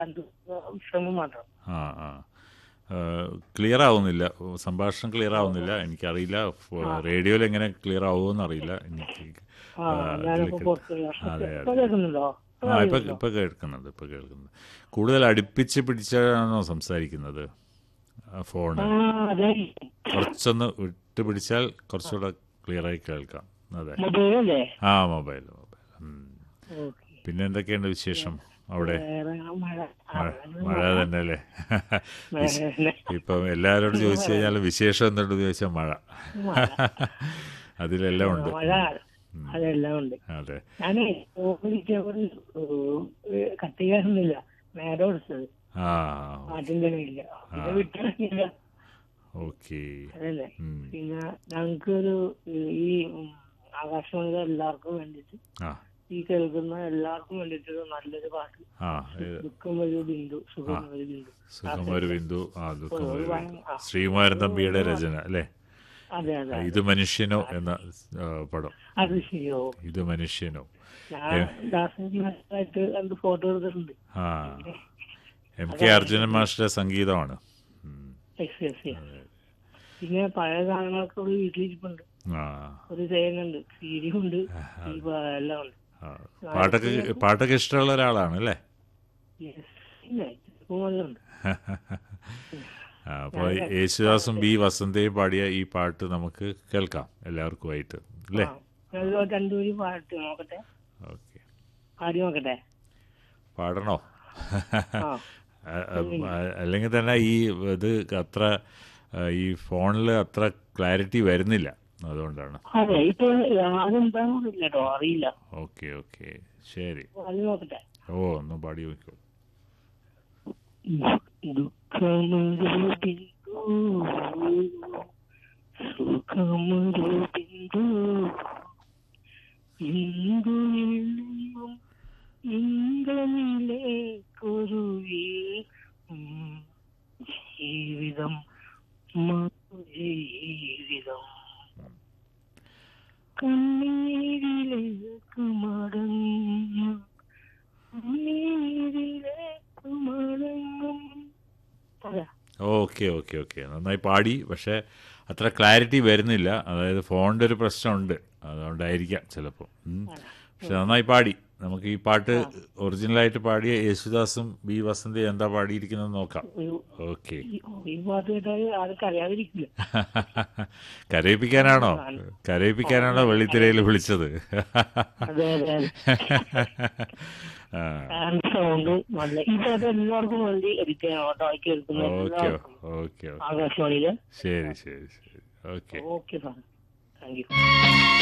അത് ശ്രമം മാത്രം. ആ ആ ക്ലിയർ ആവുന്നില്ല, സംഭാഷണം ക്ലിയർ ആവുന്നില്ല. എനിക്കറിയില്ല റേഡിയോയിൽ എങ്ങനെ ക്ലിയർ ആവുമെന്ന് അറിയില്ല എനിക്ക്. ആ ഇതിൽ ഞാനിപ്പോ പുറത്ത് അതെ ഇപ്പൊ അതെ. കേൾക്കുന്നുണ്ടോ? ഇപ്പൊ ആ ഇപ്പൊ അറിയുന്നുണ്ടോ? ഇപ്പൊ കേൾക്കുന്നുണ്ട്, ഇപ്പൊ കേൾക്കുന്നുണ്ട്. കൂടുതൽ അടുപ്പിച്ച് പിടിച്ചാണോ സംസാരിക്കുന്നത് ഫോണ്? ആ അതെ. കുറച്ചൊന്ന് വിട്ട് പിടിച്ചാൽ കുറച്ചുകൂടെ ക്ലിയറായി കേൾക്കാം. അതെ. മൊബൈലല്ലേ? ആ മൊബൈൽ മൊബൈൽ. ഓക്കെ. പിന്നെ എന്തൊക്കെയുണ്ട് വിശേഷം അവിടെ? വേറെ മഴ. മഴ അങ്ങനെ മഴ മഴ. തന്നെ അല്ലേ? വേറെ തന്നെ. ഇപ്പം എല്ലാവരോടും ഒന്നും ചോദിച്ചു കഴിഞ്ഞാൽ പറയാനില്ല. വിശേഷം എന്തുണ്ടെന്ന് ചോദിച്ചാൽ മഴ. മഴ. അതിലെല്ലാം ഉണ്ട്. മഴ ഉം. അതെല്ലാം ഉണ്ട്. അതെ. ഞാനേ വിളിച്ചപ്പോൾ കട്ട് ചെയ്യാനൊന്നുമില്ല, നേരെ വിളിച്ചത് ആ പാട്ടിന്റെ ഇല്ല, ആ പിന്നെ വിട്ടില്ല. ഓക്കെ. അതല്ലേ. പിന്നെ ഞങ്ങൾക്കൊരു ഈ ആകാശവാണിയുടെ എല്ലാവർക്കും വേണ്ടിയിട്ട്, ആ ഈ കേൾക്കുന്ന എല്ലാവർക്കും വേണ്ടിയിട്ട് നല്ലൊരു പാട്ട്. ആ ദുഃഖം ഒരു ബിന്ദു, ആ സുഖം ഒരു ബിന്ദു. സുഖമൊരു ബിന്ദു. ആ ദുഃഖമൊരു ബിന്ദു. ആ, ശ്രീകുമാരൻ തമ്പിയുടെ രചന അല്ലേ? അതെ അതെ ഇത് അതെ. മനുഷ്യനോ എന്ന പടം. അത് ശരിയോ? ഇത് മനുഷ്യനോ. ഞാൻ ദാസനായിട്ട് രണ്ട് ഫോട്ടോ എടുത്തിട്ടുണ്ട്. ആ MK അർജുനൻ മാസ്റ്ററുടെ സംഗീതമാണ്. Yes, yes, yes. പിന്നെ പഴയ ഗാനങ്ങളൊക്കെ ഒരു വീട്ടിലിരിപ്പുണ്ട്. ആ ഒരു തേനുണ്ട്, സീരിയുണ്ട്, എല്ലാം ഉണ്ട്. പാട്ടൊക്കെ ഇഷ്ടമുള്ള ഒരാളാണ് അല്ലേ? Yes. ഇല്ല, ഉണ്ട്. അപ്പോൾ യേശുദാസും ബി വസന്തയും പാടിയ ഈ പാട്ട് നമുക്ക് കേൾക്കാം എല്ലാവർക്കുമായിട്ട് അല്ലേ? രണ്ടുപേരും പാട്ട് നോക്കട്ടെ, ഓക്കെ. ആദ്യം നോക്കട്ടെ. പാടണോ? ആ അല്ലെങ്കിൽ തന്നെ ഈ ഇത് അത്ര ഈ ഫോണിൽ അത്ര ക്ലാരിറ്റി വരുന്നില്ല, അതുകൊണ്ടാണ്. അതെ. ഇപ്പൊ അതെന്താണെന്ന് കേട്ടോ, അറിയില്ല. ഓക്കെ ഓക്കെ ശരി. ആദ്യം നോക്കട്ടെ. ഓ ഒന്ന് പാടി നോക്കൂ. ദുഃഖമൊരു ബിന്ദു, സുഖമൊരു ബിന്ദു, ബിന്ദുവിൽ നിന്നും ഇന്ദ്രനിലേക്കൊരു ജീവിതം, ജീവിതം കണ്ണീരിലേക്ക് മടങ്ങും, കണ്ണീരിലേക്ക് മടങ്ങും. ഓക്കെ ഓക്കെ ഓക്കെ നന്നായി പാടി. പക്ഷേ അത്ര ക്ലാരിറ്റി വരുന്നില്ല, അതായത് ഫോണിൻ്റെ ഒരു പ്രശ്നമുണ്ട്, അതുകൊണ്ടായിരിക്കാം ചിലപ്പോൾ. പക്ഷെ നന്നായി പാടി. നമുക്ക് ഈ പാട്ട് ഒറിജിനലായിട്ട് പാടിയ യേശുദാസും ബി വസന്തയും എന്താ പാടിയിരിക്കുന്നത് നോക്കാം. ഓക്കെ. ഈ പാട്ട് കേട്ടാൽ ആർക്കും അറിയാതിരിക്കില്ല. കരയിപ്പിക്കാനാണോ വെള്ളിത്തിരയിൽ വിളിച്ചത്? അതെ അതെ അതെ. സൗണ്ട് നല്ല. ഈ പാട്ട് എല്ലാവർക്കും വേണ്ടി എഡിറ്റ് ചെയ്യണം കേൾക്കുന്ന ഓക്കെ എല്ലാവർക്കും ഓക്കെ ആകാശവാണിയില്. ശരി ശരി ശരി. Okay okay sir, thank you.